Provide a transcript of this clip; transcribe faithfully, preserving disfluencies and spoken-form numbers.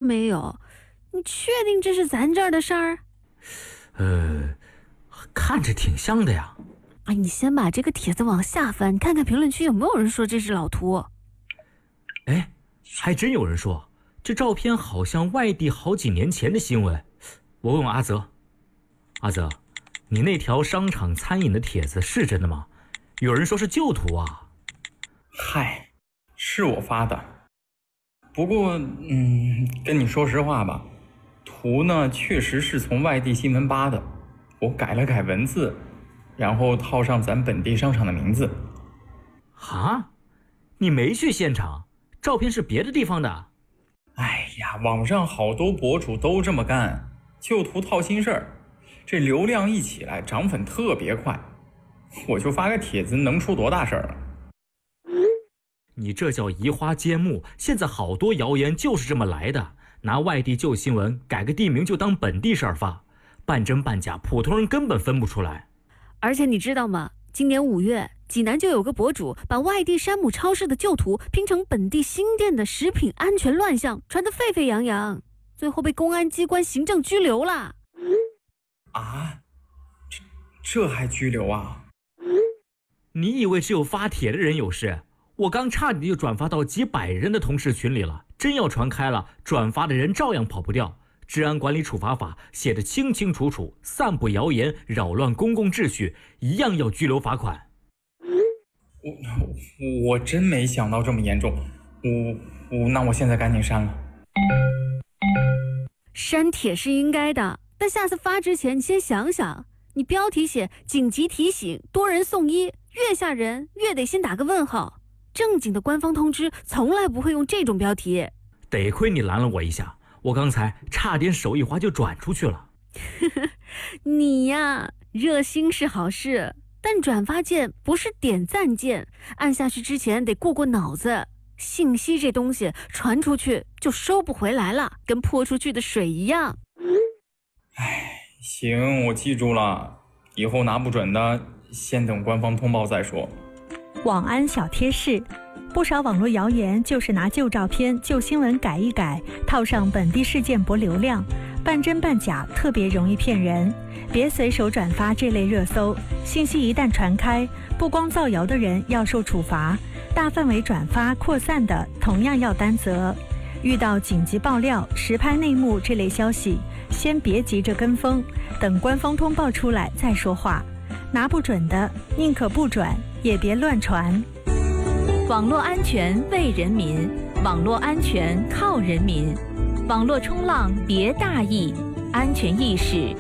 没有。你确定这是咱这儿的事儿？ 呃，看着挺像的呀。 哎，你先把这个帖子往下翻，看看评论区有没有人说这是老图。 哎，还真有人说这照片好像外地好几年前的新闻。我问问阿泽，阿泽，你那条商场餐饮的帖子是真的吗？有人说是旧图啊。 嗨，是我发的。不过，嗯，跟你说实话吧，图呢确实是从外地新闻扒的，我改了改文字，然后套上咱本地商场的名字。 啊？你没去现场？照片是别的地方的？ 哎呀，网上好多博主都这么干，旧图套新事儿，这流量一起来，涨粉特别快。我就发个帖子，能出多大事儿啊？ 你这叫移花接木，现在好多谣言就是这么来的，拿外地旧新闻改个地名就当本地事儿发，半真半假，普通人根本分不出来。 而且你知道吗？今年五月，济南就有个博主把外地山姆超市的旧图拼成本地新店的食品安全乱象，传得沸沸扬扬，最后被公安机关行政拘留了。 啊？这这还拘留啊？ 你以为只有发帖的人有事？我刚差点就转发到几百人的同事群里了，真要传开了，转发的人照样跑不掉。治安管理处罚法写得清清楚楚，散布谣言扰乱公共秩序一样要拘留罚款。 我我真没想到这么严重，我我那我现在赶紧删了。 删帖是应该的，但下次发之前你先想想，你标题写紧急提醒多人送医，越吓人越得先打个问号。正经的官方通知从来不会用这种标题。 得亏你拦了我一下，我刚才差点手一滑就转出去了。 你呀，热心是好事，但转发键不是点赞键，按下去之前得过过脑子。信息这东西传出去就收不回来了，跟泼出去的水一样。 哎，行，我记住了，以后拿不准的先等官方通报再说。 网安小贴士，不少网络谣言就是拿旧照片、旧新闻改一改，套上本地事件博流量，半真半假，特别容易骗人。别随手转发这类热搜，信息一旦传开，不光造谣的人要受处罚，大范围转发扩散的同样要担责。遇到紧急爆料、实拍内幕这类消息，先别急着跟风，等官方通报出来再说话。拿不准的，宁可不转，也别乱传。 网络安全为人民，网络安全靠人民。网络冲浪别大意，安全意识